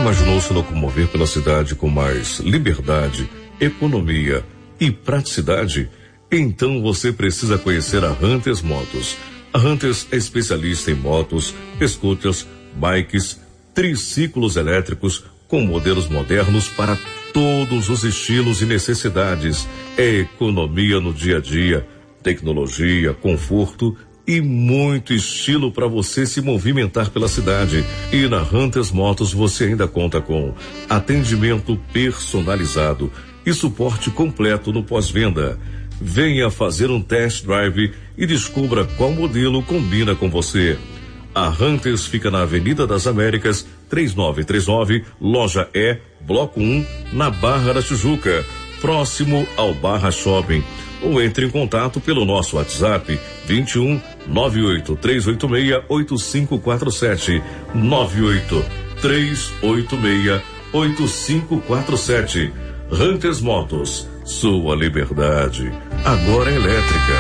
imaginou se locomover pela cidade com mais liberdade, economia e praticidade? Então você precisa conhecer a Hunters Motos. A Hunters é especialista em motos, scooters, bikes, triciclos elétricos com modelos modernos para todos os estilos e necessidades. É economia no dia a dia, tecnologia, conforto e muito estilo para você se movimentar pela cidade. E na Hunters Motos você ainda conta com atendimento personalizado e suporte completo no pós-venda. Venha fazer um test drive e descubra qual modelo combina com você. A Hunters fica na Avenida das Américas, 3939, Loja E, Bloco 1, na Barra da Tijuca, próximo ao Barra Shopping. Ou entre em contato pelo nosso WhatsApp 21 98 386 8547 98 386 8547. Hunters Motos, sua liberdade agora é elétrica.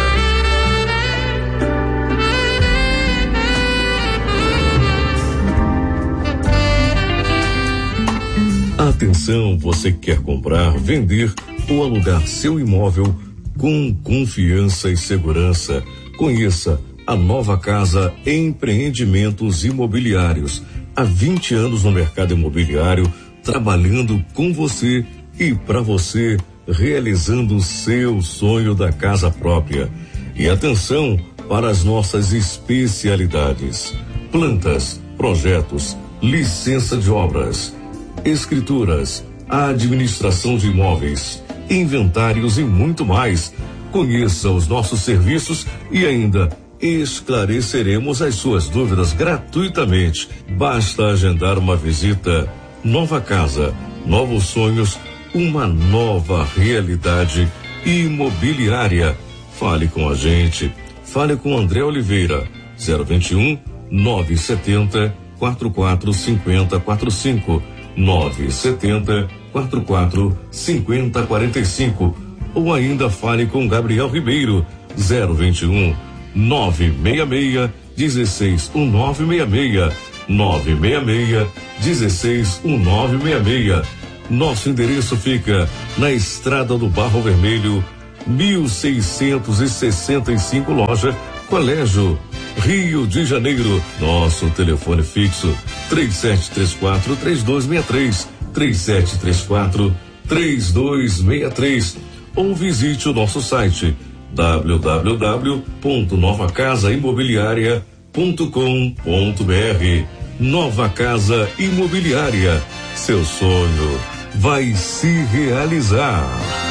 Atenção, você que quer comprar, vender ou alugar seu imóvel com confiança e segurança. Conheça a Nova Casa Empreendimentos Imobiliários. Há 20 anos no mercado imobiliário, trabalhando com você e para você, realizando o seu sonho da casa própria. E atenção para as nossas especialidades: plantas, projetos, licença de obras, escrituras, administração de imóveis, inventários e muito mais. Conheça os nossos serviços e ainda esclareceremos as suas dúvidas gratuitamente. Basta agendar uma visita. Nova casa, novos sonhos, uma nova realidade imobiliária. Fale com a gente. Fale com André Oliveira, 021 970 44 50 45 970 44 50 45. Ou ainda fale com Gabriel Ribeiro, 021 966 16 1966 966 16 1966. Nosso endereço fica na Estrada do Barro Vermelho, 1665, loja Colégio, Rio de Janeiro. Nosso telefone fixo 3734-3263, 3734-3263. Ou visite o nosso site www.novacasaimobiliaria.com.br. Nova Casa Imobiliária, seu sonho vai se realizar.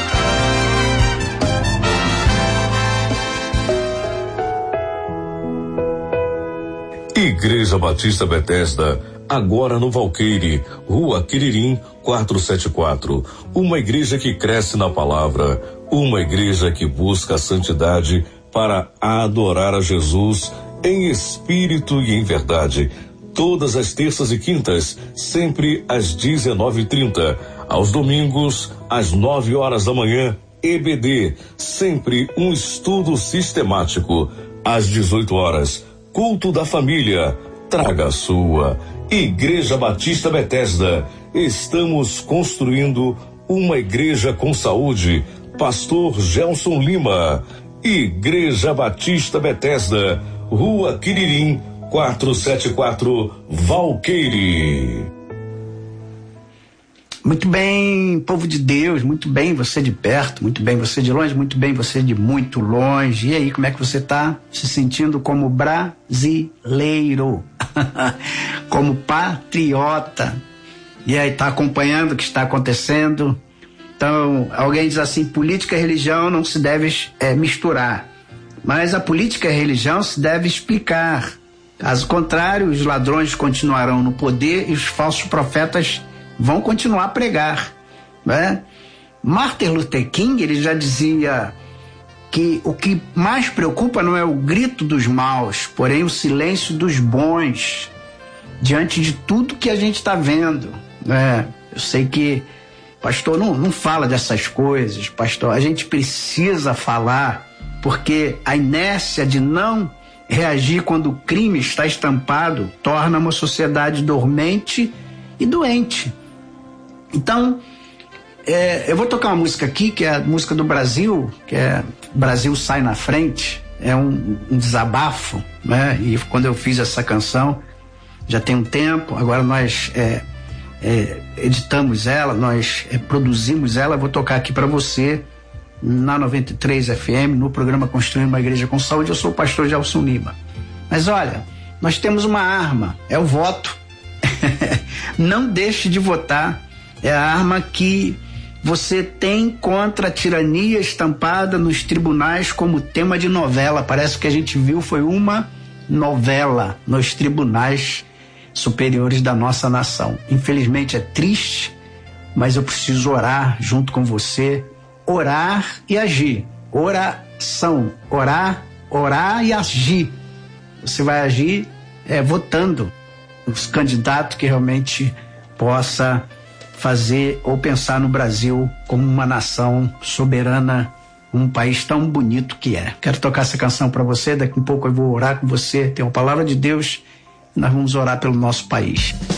Igreja Batista Bethesda, agora no Valqueire, Rua Quiririm 474. Uma igreja que cresce na palavra, uma igreja que busca a santidade para adorar a Jesus em espírito e em verdade. Todas as terças e quintas, sempre às 19h30. Aos domingos, às 9 horas da manhã, EBD, sempre um estudo sistemático. Às 18 horas, culto da família. Traga a sua. Igreja Batista Bethesda. Estamos construindo uma igreja com saúde. Pastor Gelson Lima. Igreja Batista Bethesda, Rua Quiririm 474, Valqueire. Muito bem, povo de Deus, muito bem você de perto, muito bem você de longe, muito bem você de muito longe. E aí, como é que você tá se sentindo como brasileiro? Como patriota? E aí, tá acompanhando o que está acontecendo? Então, alguém diz assim, política e religião não se deve misturar. Mas a política e a religião se deve explicar. Caso contrário, os ladrões continuarão no poder e os falsos profetas vão continuar a pregar, né? Martin Luther King, ele já dizia que o que mais preocupa não é o grito dos maus, porém o silêncio dos bons, diante de tudo que a gente está vendo, né? Eu sei que pastor não fala dessas coisas, pastor, a gente precisa falar, porque a inércia de não reagir quando o crime está estampado torna uma sociedade dormente e doente. Então, eu vou tocar uma música aqui, que é a música do Brasil, que é Brasil Sai na Frente. É um desabafo, né? E quando eu fiz essa canção, já tem um tempo, agora nós editamos ela, nós produzimos ela. Vou tocar aqui para você na 93 FM, no programa Construindo uma Igreja com Saúde. Eu sou o pastor Gelson Lima. Mas olha, nós temos uma arma, é o voto. Não deixe de votar. É a arma que você tem contra a tirania estampada nos tribunais como tema de novela. Parece que a gente viu foi uma novela nos tribunais superiores da nossa nação. Infelizmente é triste, mas eu preciso orar junto com você. Orar e agir. Oração. Orar e agir. Você vai agir votando os candidatos que realmente possa fazer ou pensar no Brasil como uma nação soberana, um país tão bonito que é. Quero tocar essa canção para você, daqui a pouco eu vou orar com você, tem uma palavra de Deus e nós vamos orar pelo nosso país.